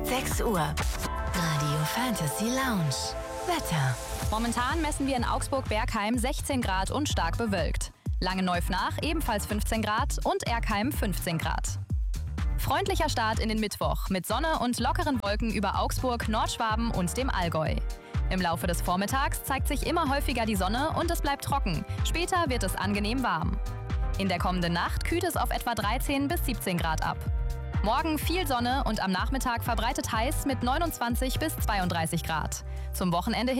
6 Uhr. Radio Fantasy Lounge. Wetter. Momentan messen wir in Augsburg-Bergheim 16 Grad und stark bewölkt. Langenneuf-Nach ebenfalls 15 Grad und Erkheim 15 Grad. Freundlicher Start in den Mittwoch mit Sonne und lockeren Wolken über Augsburg, Nordschwaben und dem Allgäu. Im Laufe des Vormittags zeigt sich immer häufiger die Sonne und es bleibt trocken. Später wird es angenehm warm. In der kommenden Nacht kühlt es auf etwa 13 bis 17 Grad ab. Morgen viel Sonne und am Nachmittag verbreitet heiß mit 29 bis 32 Grad. Zum Wochenende